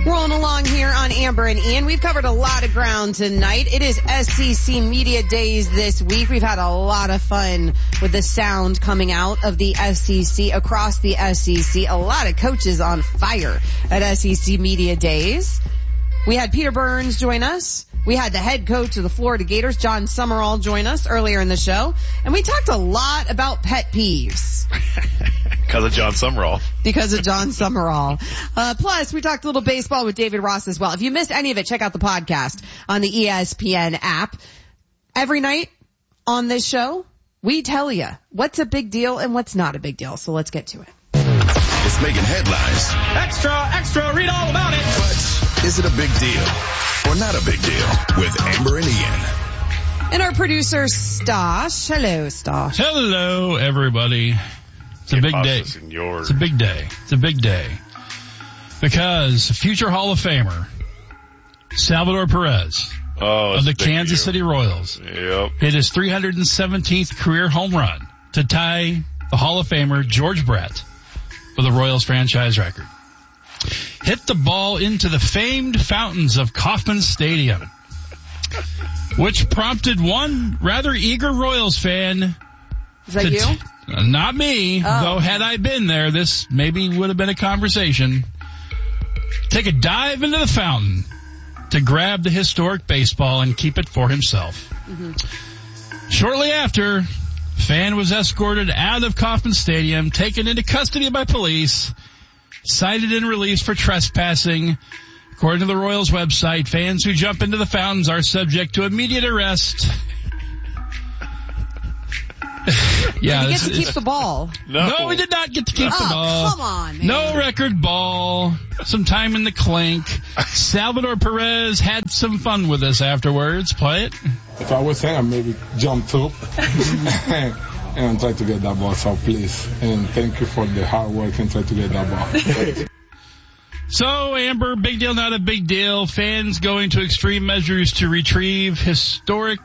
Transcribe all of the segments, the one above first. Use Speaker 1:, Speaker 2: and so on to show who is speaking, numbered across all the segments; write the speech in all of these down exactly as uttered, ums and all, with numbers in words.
Speaker 1: Rolling along here on Amber and Ian. We've covered a lot of ground tonight. It is S E C Media Days this week. We've had a lot of fun with the sound coming out of the S E C, across the S E C. A lot of coaches on fire at S E C Media Days. We had Peter Burns join us. We had the head coach of the Florida Gators, John Summerall, join us earlier in the show. And we talked a lot about pet peeves.
Speaker 2: Because of John Summerall.
Speaker 1: Because of John Summerall. Uh, plus, we talked a little baseball with David Ross as well. If you missed any of it, check out the podcast on the E S P N app. Every night on this show, we tell you what's a big deal and what's not a big deal. So let's get to it.
Speaker 3: It's making headlines.
Speaker 4: Extra, extra, read all about it.
Speaker 3: But is it a big deal or not a big deal with Amber and Ian?
Speaker 1: And our producer, Stosh. Hello, Stosh.
Speaker 5: Hello, everybody. It's a big day. It's a big day. It's a big day. Because future Hall of Famer, Salvador Perez,
Speaker 2: oh,
Speaker 5: of the Kansas deal. City Royals,
Speaker 2: yep.
Speaker 5: hit his three hundred seventeenth career home run to tie the Hall of Famer George Brett for the Royals franchise record. Hit the ball into the famed fountains of Kauffman Stadium, which prompted one rather eager Royals fan.
Speaker 1: Is that you?
Speaker 5: T- not me,
Speaker 1: oh.
Speaker 5: though had I been there, this maybe would have been a conversation. Take a dive into the fountain to grab the historic baseball and keep it for himself. Mm-hmm. Shortly after, fan was escorted out of Kauffman Stadium, taken into custody by police, cited and released for trespassing. According to the Royals website, fans who jump into the fountains are subject to immediate arrest.
Speaker 1: Yeah, did he get to keep the ball?
Speaker 5: No. no, we did not get to keep
Speaker 1: oh,
Speaker 5: the ball.
Speaker 1: Come on, man.
Speaker 5: No record ball. Some time in the clink. Salvador Perez had some fun with us afterwards. Play it.
Speaker 6: If I was saying, I maybe jumped up and try to get that ball. So please, and thank you for the hard work and try to get that ball.
Speaker 5: So, Amber, big deal, not a big deal. Fans going to extreme measures to retrieve historic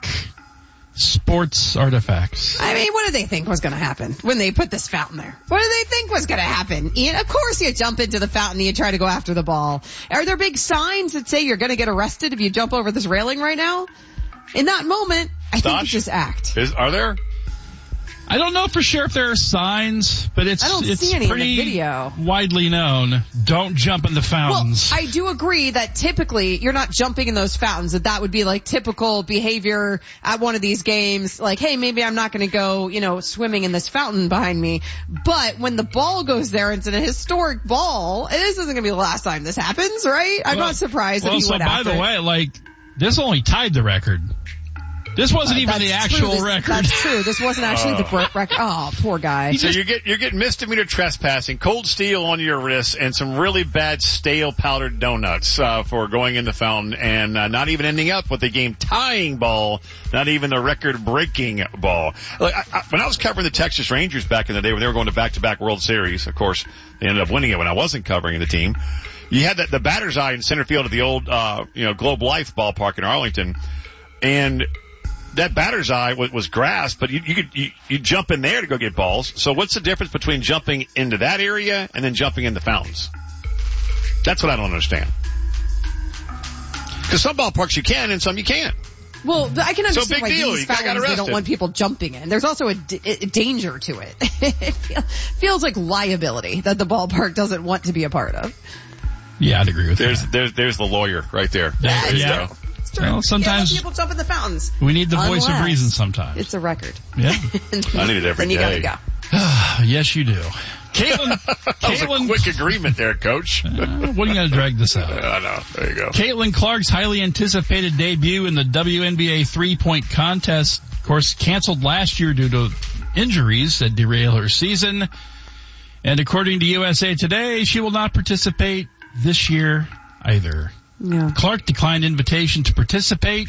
Speaker 5: sports artifacts.
Speaker 1: I mean, what did they think was going to happen when they put this fountain there? What did they think was going to happen? Ian, of course you jump into the fountain and you try to go after the ball. Are there big signs that say you're going to get arrested if you jump over this railing right now? In that moment, I
Speaker 2: Stosh?
Speaker 1: think it's just act.
Speaker 2: Is, are there?
Speaker 5: I don't know for sure if there are signs, but it's
Speaker 1: I don't
Speaker 5: it's
Speaker 1: see any
Speaker 5: pretty
Speaker 1: in the video.
Speaker 5: widely known. Don't jump in the fountains.
Speaker 1: Well, I do agree that typically you're not jumping in those fountains, that that would be like typical behavior at one of these games. Like, hey, maybe I'm not going to go, you know, swimming in this fountain behind me. But when the ball goes there, it's an historic ball. This isn't going to be the last time this happens, right? I'm
Speaker 5: well,
Speaker 1: not surprised
Speaker 5: well,
Speaker 1: if he
Speaker 5: so
Speaker 1: went
Speaker 5: by
Speaker 1: after
Speaker 5: the
Speaker 1: it.
Speaker 5: way, like, this only tied the record. This wasn't
Speaker 1: uh,
Speaker 5: even the actual
Speaker 1: this,
Speaker 5: record.
Speaker 1: That's true. This wasn't actually the
Speaker 2: Oh.
Speaker 1: record. Oh, poor guy.
Speaker 2: So you get you're getting misdemeanor trespassing, cold steel on your wrists, and some really bad stale powdered donuts uh, for going in the fountain, and uh, not even ending up with the game tying ball, not even the record breaking ball. Like I, I, when I was covering the Texas Rangers back in the day when they were going to back to back World Series, of course they ended up winning it when I wasn't covering the team. You had the, the batter's eye in center field of the old uh, you know Globe Life ballpark in Arlington, and that batter's eye was, was grass, but you, you could you, you jump in there to go get balls. So what's the difference between jumping into that area and then jumping in the fountains? That's what I don't understand. Because some ballparks you can and some you can't.
Speaker 1: Well, I can understand
Speaker 2: so big
Speaker 1: why
Speaker 2: deal.
Speaker 1: these
Speaker 2: You got
Speaker 1: fountains, they don't
Speaker 2: arrested.
Speaker 1: want people jumping in. There's also a, d- a danger to it. It feel, feels like liability that the ballpark doesn't want to be a part of.
Speaker 5: Yeah, I'd agree with
Speaker 2: There's
Speaker 5: that.
Speaker 2: There's there's the lawyer right there.
Speaker 5: Yeah,
Speaker 2: There you
Speaker 5: yeah.
Speaker 2: go.
Speaker 1: True.
Speaker 5: Well, sometimes
Speaker 1: yeah, people jump in the fountains.
Speaker 5: We need the voice
Speaker 1: Unless
Speaker 5: of reason sometimes.
Speaker 1: It's a record.
Speaker 5: Yeah.
Speaker 2: I need it every
Speaker 1: then you
Speaker 2: day.
Speaker 1: gotta
Speaker 5: go. Yes, you do. Caitlin,
Speaker 2: that was
Speaker 5: Caitlin,
Speaker 2: a quick agreement there, Coach.
Speaker 5: uh, what are you going to drag this out?
Speaker 2: I know. There you go.
Speaker 5: Caitlin Clark's highly anticipated debut in the W N B A three-point contest, of course, canceled last year due to injuries that derail her season. And according to U S A Today, she will not participate this year either.
Speaker 1: Yeah.
Speaker 5: Clark declined invitation to participate.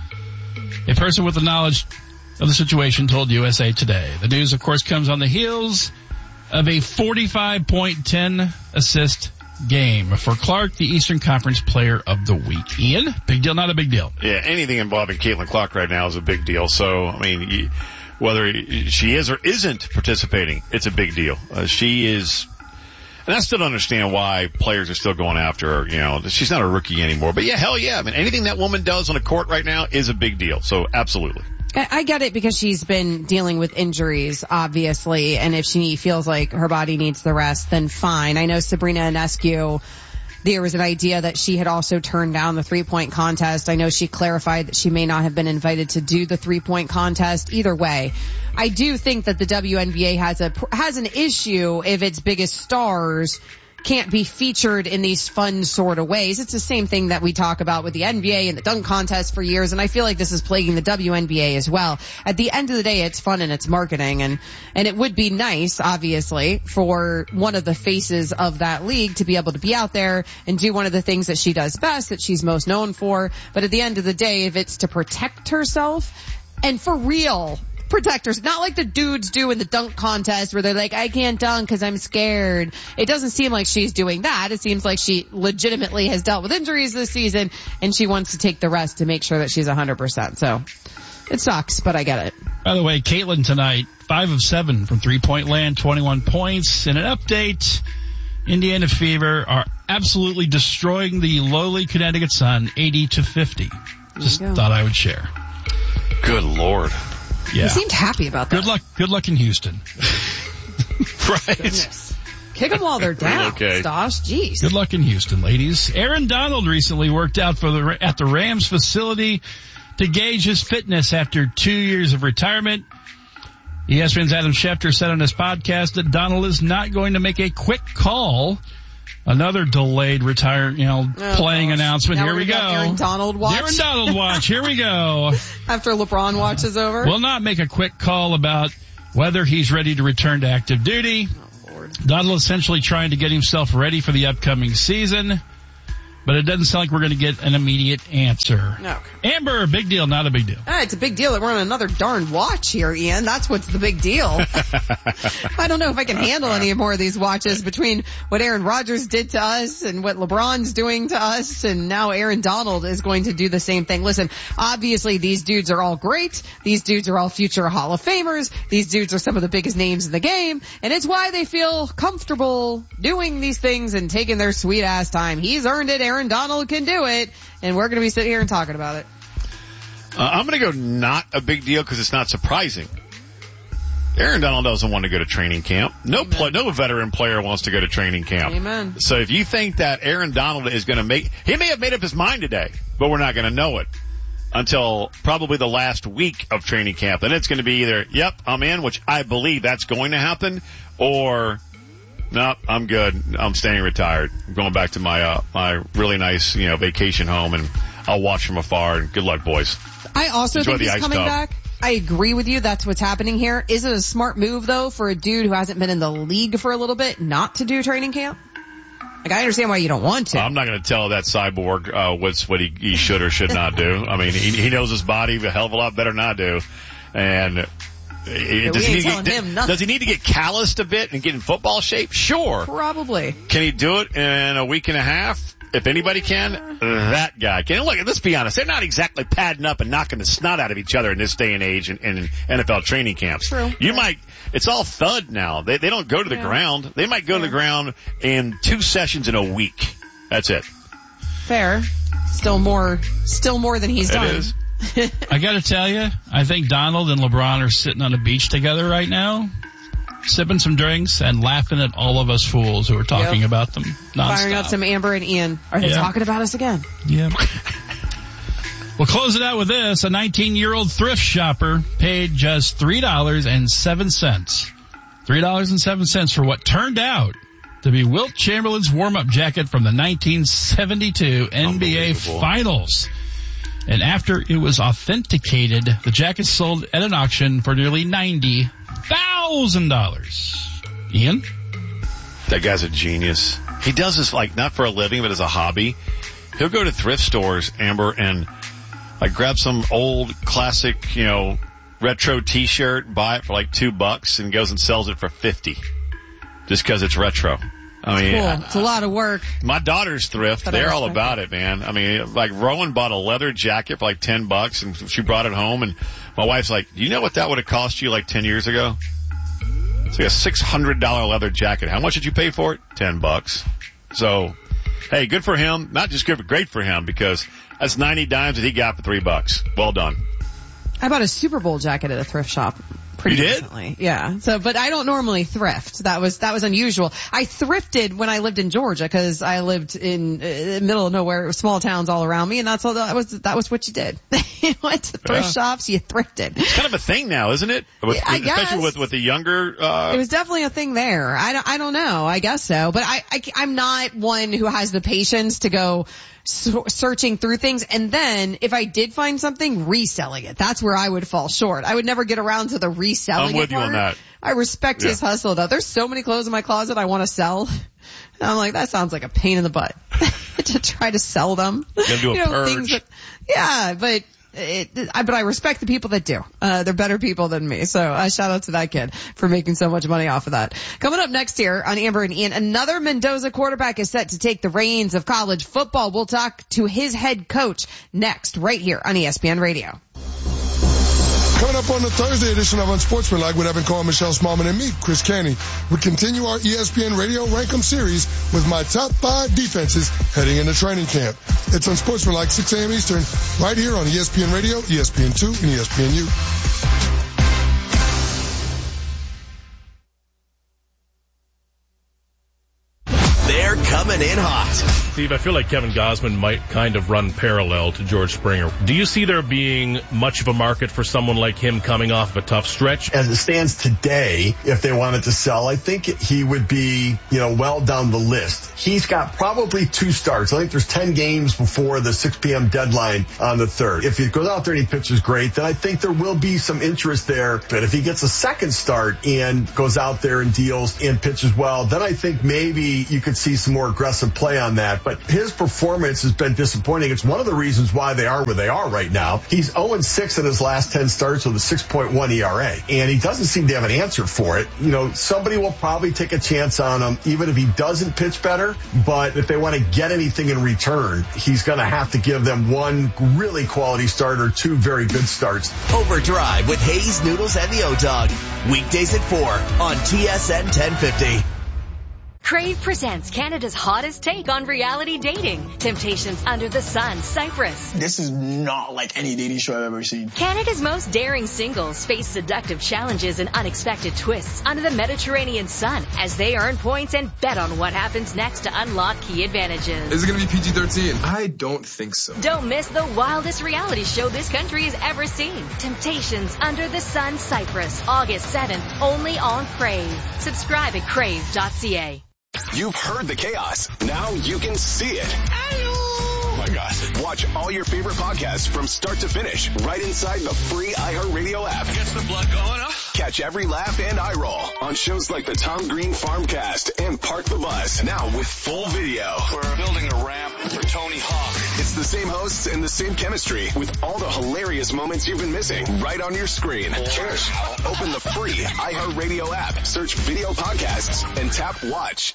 Speaker 5: A person with the knowledge of the situation told U S A Today. The news, of course, comes on the heels of a forty-five point ten assist game for Clark, the Eastern Conference Player of the Week. Ian, big deal, not a big deal.
Speaker 2: Yeah, anything involving Caitlin Clark right now is a big deal. So, I mean, you, whether she is or isn't participating, it's a big deal. Uh, she is... And I still don't understand why players are still going after her. You know, she's not a rookie anymore. But yeah, hell yeah. I mean, anything that woman does on a court right now is a big deal. So absolutely.
Speaker 1: I get it because she's been dealing with injuries, obviously, and if she feels like her body needs the rest, then fine. I know Sabrina Ionescu, there was an idea that she had also turned down the three-point contest. I know she clarified that she may not have been invited to do the three-point contest. Either way, I do think that the W N B A has a has an issue if its biggest stars can't be featured in these fun sort of ways. It's the same thing that we talk about with the N B A and the dunk contest for years, and I feel like this is plaguing the W N B A as well. At the end of the day, it's fun and it's marketing, and and it would be nice, obviously, for one of the faces of that league to be able to be out there and do one of the things that she does best, that she's most known for. But at the end of the day, if it's to protect herself, and for real, protectors, not like the dudes do in the dunk contest where they're like, I can't dunk because I'm scared. It doesn't seem like she's doing that. It seems like she legitimately has dealt with injuries this season and she wants to take the rest to make sure that she's one hundred percent. So it sucks, but I get it.
Speaker 5: By the way, Caitlin tonight, five of seven from three-point land, twenty-one points. In an update, Indiana Fever are absolutely destroying the lowly Connecticut Sun, eighty to fifty. Just thought I would share.
Speaker 2: Good Lord.
Speaker 5: Yeah.
Speaker 1: He seemed happy about that.
Speaker 5: Good luck, good luck in Houston.
Speaker 2: Right.
Speaker 1: Goodness. Kick them while they're down,
Speaker 2: Okay.
Speaker 1: Stosh. Jeez.
Speaker 5: Good luck in Houston, ladies. Aaron Donald recently worked out for the at the Rams facility to gauge his fitness after two years of retirement. E S P N's Adam Schefter said on his podcast that Donald is not going to make a quick call. Another delayed retire, you know,
Speaker 1: oh,
Speaker 5: playing
Speaker 1: gosh.
Speaker 5: announcement.
Speaker 1: Now
Speaker 5: Here
Speaker 1: we're
Speaker 5: we go.
Speaker 1: gonna have Aaron Donald watch.
Speaker 5: Aaron Donald watch. Here we go.
Speaker 1: After LeBron watches over.
Speaker 5: Will not make a quick call about whether he's ready to return to active duty.
Speaker 1: Oh, Lord.
Speaker 5: Donald essentially trying to get himself ready for the upcoming season, but it doesn't sound like we're going to get an immediate answer.
Speaker 1: No.
Speaker 5: Amber, big deal, not a big deal.
Speaker 1: Ah, it's a big deal that we're on another darn watch here, Ian. That's what's the big deal. I don't know if I can handle any more of these watches between what Aaron Rodgers did to us and what LeBron's doing to us, and now Aaron Donald is going to do the same thing. Listen, obviously these dudes are all great. These dudes are all future Hall of Famers. These dudes are some of the biggest names in the game, and it's why they feel comfortable doing these things and taking their sweet ass time. He's earned it. Aaron Donald can do it, and we're going to be sitting here and talking about it.
Speaker 2: Uh, I'm going to go not a big deal because it's not surprising. Aaron Donald doesn't want to go to training camp. No play, no veteran player wants to go to training camp.
Speaker 1: Amen.
Speaker 2: So if you think that Aaron Donald is going to make, he may have made up his mind today, but we're not going to know it until probably the last week of training camp. And it's going to be either, yep, I'm in, which I believe that's going to happen, or no, I'm good. I'm staying retired. I'm going back to my, uh, my really nice, you know, vacation home, and I'll watch from afar, and good luck, boys.
Speaker 1: I also
Speaker 2: Enjoy
Speaker 1: think
Speaker 2: the
Speaker 1: he's
Speaker 2: ice
Speaker 1: coming
Speaker 2: tub.
Speaker 1: back. I agree with you. That's what's happening here. Is it a smart move, though, for a dude who hasn't been in the league for a little bit not to do training camp? Like, I understand why you don't want to.
Speaker 2: I'm not going to tell that cyborg uh, what's what he, he should or should not do. I mean, he, he knows his body a hell of a lot better than I do. And
Speaker 1: Yeah,
Speaker 2: does,
Speaker 1: we
Speaker 2: he
Speaker 1: ain't
Speaker 2: need,
Speaker 1: telling
Speaker 2: to-
Speaker 1: him nothing.
Speaker 2: does he need to get calloused a bit and get in football shape? Sure.
Speaker 1: Probably.
Speaker 2: Can he do it in a week and a half? If anybody can, that guy can. Look, let's be honest. They're not exactly padding up and knocking the snot out of each other in this day and age in, in N F L training camps.
Speaker 1: True.
Speaker 2: You
Speaker 1: Yeah.
Speaker 2: might, it's all thud now. They, they don't go to the
Speaker 1: Yeah.
Speaker 2: ground. They might go to
Speaker 1: Yeah.
Speaker 2: the ground in two sessions in a week. That's it.
Speaker 1: Fair. Still more, still more than he's
Speaker 2: It
Speaker 1: done.
Speaker 2: is.
Speaker 5: I got to tell you, I think Donald and LeBron are sitting on a beach together right now, sipping some drinks and laughing at all of us fools who are talking
Speaker 1: Yep.
Speaker 5: about them nonstop.
Speaker 1: Firing up some Amber and Ian. Are they
Speaker 5: Yeah.
Speaker 1: talking about us again?
Speaker 5: Yep. We'll close it out with this. A nineteen-year-old thrift shopper paid just three dollars and seven cents. three dollars and seven cents for what turned out to be Wilt Chamberlain's warm-up jacket from the nineteen seventy-two N B A
Speaker 2: Unbelievable.
Speaker 5: Finals. And after it was authenticated, the jacket sold at an auction for nearly ninety thousand dollars. Ian?
Speaker 2: That guy's a genius. He does this like not for a living, but as a hobby. He'll go to thrift stores, Amber, and like grab some old classic, you know, retro t-shirt, buy it for like two bucks and goes and sells it for fifty. Just cause it's retro. I mean,
Speaker 1: Cool. It's a lot of work.
Speaker 2: my daughter's thrift.
Speaker 1: But I
Speaker 2: They're all
Speaker 1: respect
Speaker 2: about it, man. I mean, like Rowan bought a leather jacket for like ten bucks and she brought it home, and my wife's like, do you know what that would have cost you like ten years ago? It's like a six hundred dollars leather jacket. How much did you pay for it? Ten bucks. So, hey, good for him. Not just good, but great for him because that's ninety dimes that he got for three bucks. Well done.
Speaker 1: I bought a Super Bowl jacket at a thrift shop. Pretty
Speaker 2: You did?
Speaker 1: recently. Yeah. So, but I don't normally thrift. That was, that was unusual. I thrifted when I lived in Georgia because I lived in uh, the middle of nowhere, small towns all around me, and that's all, that was, that was what you did. You went to thrift
Speaker 2: Yeah.
Speaker 1: shops, you thrifted.
Speaker 2: It's kind of a thing now, isn't it? With,
Speaker 1: Yeah, I
Speaker 2: especially
Speaker 1: guess.
Speaker 2: with, with the younger, uh,
Speaker 1: It was definitely a thing there. I don't, I don't know. I guess so. But I, I, I'm not one who has the patience to go so- searching through things and then if I did find something, reselling it. That's where I would fall short. I would never get around to the reselling
Speaker 2: I'm with
Speaker 1: it
Speaker 2: you on
Speaker 1: part.
Speaker 2: that.
Speaker 1: I respect his
Speaker 2: Yeah.
Speaker 1: hustle though. There's so many clothes in my closet I want to sell. And I'm like, that sounds like a pain in the butt to try to sell them.
Speaker 2: Gonna do a
Speaker 1: you know,
Speaker 2: purge.
Speaker 1: things that, yeah, but It, I, but I respect the people that do. Uh, they're better people than me. So uh, shout out to that kid for making so much money off of that. Coming up next here on Amber and Ian, another Mendoza quarterback is set to take the reins of college football. We'll talk to his head coach next right here on E S P N Radio.
Speaker 7: Coming up on the Thursday edition of Unsportsmanlike with Evan Cole, Michelle Smallman, and me, Chris Caney, we continue our E S P N Radio Rankum series with my top five defenses heading into training camp. It's Unsportsmanlike, six a.m. Eastern, right here on E S P N Radio, E S P N two, and E S P N U.
Speaker 8: They're coming in hot.
Speaker 9: Steve, I feel like Kevin Gosman might kind of run parallel to George Springer. Do you see there being much of a market for someone like him coming off of a tough stretch?
Speaker 10: As it stands today, if they wanted to sell, I think he would be, you know, well down the list. He's got probably two starts. I think there's ten games before the six p.m. deadline on the third. If he goes out there and he pitches great, then I think there will be some interest there. But if he gets a second start and goes out there and deals and pitches well, then I think maybe you could see some more aggressive play on that. But his performance has been disappointing. It's one of the reasons why they are where they are right now. He's oh and six in his last ten starts with a six point one E R A, and he doesn't seem to have an answer for it. You know, somebody will probably take a chance on him, even if he doesn't pitch better. But if they want to get anything in return, he's going to have to give them one really quality start or two very good starts.
Speaker 8: Overdrive with Hayes, Noodles, and the O-Dog. Weekdays at four on T S N ten fifty.
Speaker 11: Crave presents Canada's hottest take on reality dating. Temptations Under the Sun, Cyprus.
Speaker 12: This is not like any dating show I've ever seen.
Speaker 11: Canada's most daring singles face seductive challenges and unexpected twists under the Mediterranean sun as they earn points and bet on what happens next to unlock key advantages.
Speaker 13: Is it going to be P G thirteen? I don't think so.
Speaker 11: Don't miss the wildest reality show this country has ever seen. Temptations Under the Sun, Cyprus, August seventh, only on Crave. Subscribe at crave dot c a.
Speaker 3: You've heard the chaos. Now you can see it. Oh my gosh. Watch all your favorite podcasts from start to finish right inside the free iHeartRadio app.
Speaker 14: Gets the blood going, huh?
Speaker 3: Catch every laugh and eye roll on shows like the Tom Green Farmcast and Park the Bus. Now with full video.
Speaker 14: We're building a ramp for Tony Hawk.
Speaker 3: It's the same hosts and the same chemistry with all the hilarious moments you've been missing right on your screen. Cheers. Open the free iHeartRadio app, search video podcasts, and tap watch.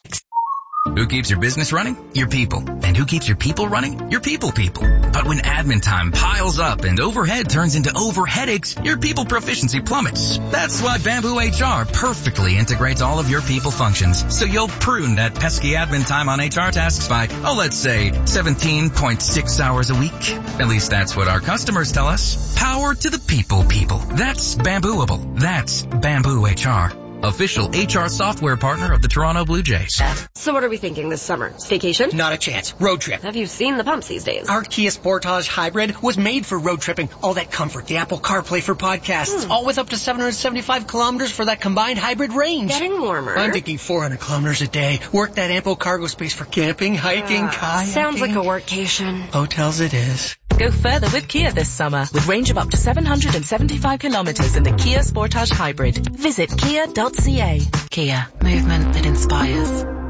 Speaker 15: Who keeps your business running? Your people. And who keeps your people running? Your people people. But when admin time piles up and overhead turns into over headaches, your people proficiency plummets. That's why Bamboo H R perfectly integrates all of your people functions. So you'll prune that pesky admin time on H R tasks by, oh, let's say seventeen point six hours a week. At least that's what our customers tell us. Power to the people people. That's Bambooable. That's Bamboo H R. Official H R software partner of the Toronto Blue Jays.
Speaker 16: So what are we thinking this summer? Staycation?
Speaker 17: Not a chance. Road trip.
Speaker 16: Have you seen the pumps these days?
Speaker 17: Our Kia Sportage Hybrid was made for road tripping. All that comfort, the Apple CarPlay for podcasts, hmm. all with up to seven hundred seventy-five kilometers for that combined hybrid range.
Speaker 16: Getting warmer.
Speaker 17: I'm thinking four hundred kilometers a day. Work that ample cargo space for camping, hiking, uh, kayaking.
Speaker 16: Sounds like a workcation.
Speaker 17: Hotels it is.
Speaker 18: Go further with Kia this summer with range of up to seven hundred seventy-five kilometers in the Kia Sportage Hybrid. Visit kia dot c a. Kia. Movement that inspires.